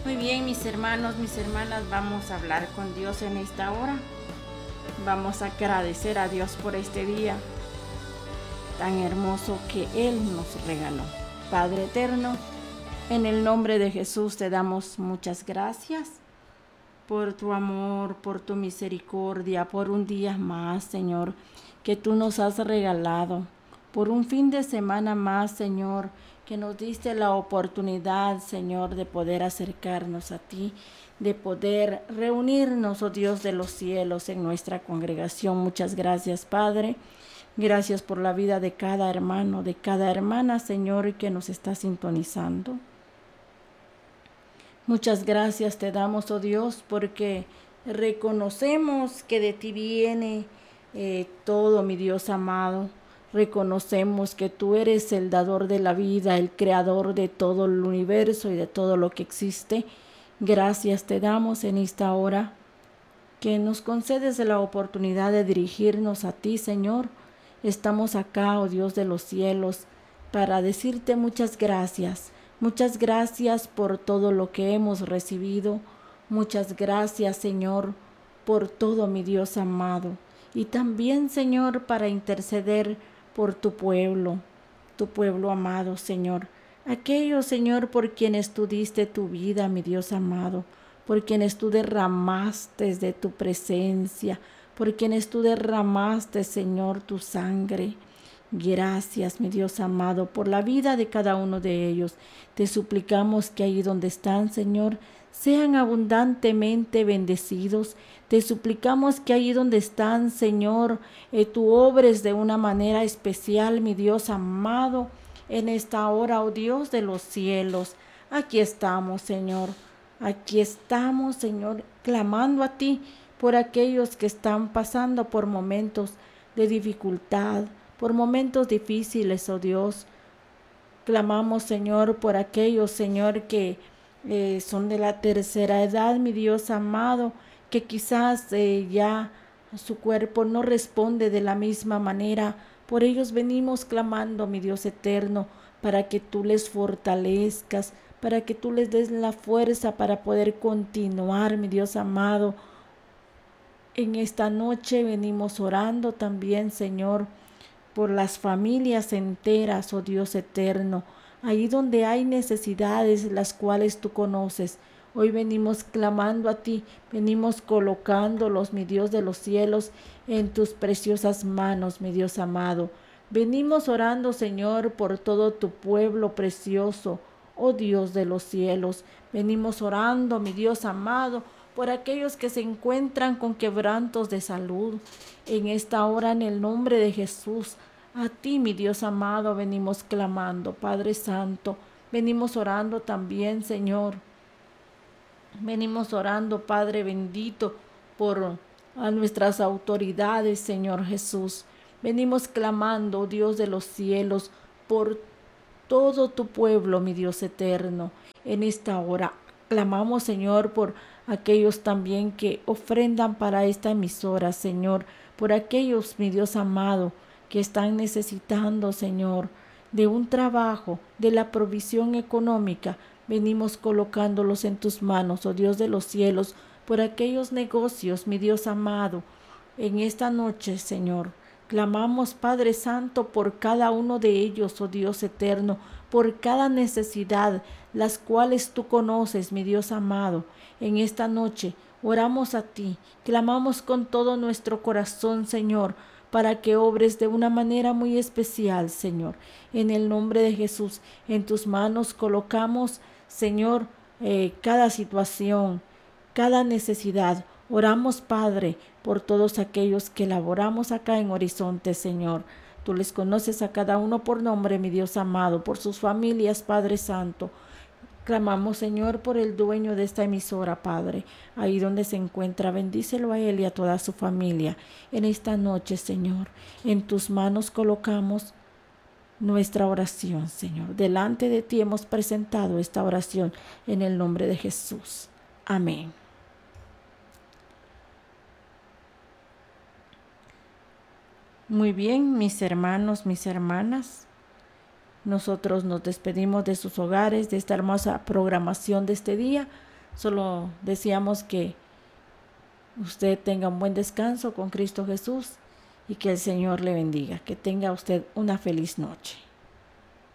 Muy bien, mis hermanos, mis hermanas, vamos a hablar con Dios en esta hora. Vamos a agradecer a Dios por este día tan hermoso que Él nos regaló. Padre eterno, en el nombre de Jesús te damos muchas gracias por tu amor, por tu misericordia, por un día más, Señor, que tú nos has regalado, por un fin de semana más, Señor, que nos diste la oportunidad, Señor, de poder acercarnos a ti, de poder reunirnos, oh Dios de los cielos, en nuestra congregación. Muchas gracias, Padre. Gracias por la vida de cada hermano, de cada hermana, Señor, que nos está sintonizando. Muchas gracias te damos, oh Dios, porque reconocemos que de ti viene todo, mi Dios amado. Reconocemos que tú eres el dador de la vida, el creador de todo el universo y de todo lo que existe. Gracias te damos en esta hora que nos concedes la oportunidad de dirigirnos a ti, Señor. Estamos acá, oh Dios de los cielos, para decirte muchas gracias. Muchas gracias por todo lo que hemos recibido. Muchas gracias, Señor, por todo, mi Dios amado. Y también, Señor, para interceder por tu pueblo amado, Señor. Aquellos, Señor, por quienes tú diste tu vida, mi Dios amado, por quienes tú derramaste de tu presencia, por quienes tú derramaste, Señor, tu sangre. Gracias, mi Dios amado, por la vida de cada uno de ellos. Te suplicamos que ahí donde están, Señor, sean abundantemente bendecidos. Te suplicamos que ahí donde están, Señor, tú obres de una manera especial, mi Dios amado, en esta hora, oh Dios de los cielos. Aquí estamos, Señor. Aquí estamos, Señor, clamando a ti por aquellos que están pasando por momentos de dificultad, por momentos difíciles, oh Dios. Clamamos, Señor, por aquellos, Señor, que son de la tercera edad, mi Dios amado, que quizás ya su cuerpo no responde de la misma manera. Por ellos venimos clamando, mi Dios eterno, para que tú les fortalezcas, para que tú les des la fuerza para poder continuar, mi Dios amado. En esta noche venimos orando también, Señor, por las familias enteras, oh Dios eterno, ahí donde hay necesidades, las cuales tú conoces. Hoy venimos clamando a ti, venimos colocándolos, mi Dios de los cielos, en tus preciosas manos, mi Dios amado. Venimos orando, Señor, por todo tu pueblo precioso, oh Dios de los cielos. Venimos orando, mi Dios amado, por aquellos que se encuentran con quebrantos de salud. En esta hora, en el nombre de Jesús, a ti, mi Dios amado, venimos clamando, Padre Santo. Venimos orando también, Señor. Venimos orando, Padre bendito, por a nuestras autoridades, Señor Jesús. Venimos clamando, Dios de los cielos, por todo tu pueblo, mi Dios eterno. En esta hora clamamos, Señor, por aquellos también que ofrendan para esta emisora, Señor, por aquellos, mi Dios amado, que están necesitando, Señor, de un trabajo, de la provisión económica. Venimos colocándolos en tus manos, oh Dios de los cielos, por aquellos negocios, mi Dios amado. En esta noche, Señor, clamamos, Padre Santo, por cada uno de ellos, oh Dios eterno, por cada necesidad, las cuales tú conoces, mi Dios amado. En esta noche oramos a ti, clamamos con todo nuestro corazón, Señor, para que obres de una manera muy especial, Señor. En el nombre de Jesús, en tus manos colocamos, Señor, cada situación, cada necesidad. Oramos, Padre, por todos aquellos que laboramos acá en Horizonte, Señor. Tú les conoces a cada uno por nombre, mi Dios amado, por sus familias, Padre Santo. Clamamos, Señor, por el dueño de esta emisora, Padre. Ahí donde se encuentra, bendícelo a él y a toda su familia. En esta noche, Señor, en tus manos colocamos nuestra oración, Señor. Delante de ti hemos presentado esta oración en el nombre de Jesús. Amén. Muy bien, mis hermanos, mis hermanas. Nosotros nos despedimos de sus hogares, de esta hermosa programación de este día, Solo deseamos que usted tenga un buen descanso con Cristo Jesús y que el Señor le bendiga. Que tenga usted una feliz noche.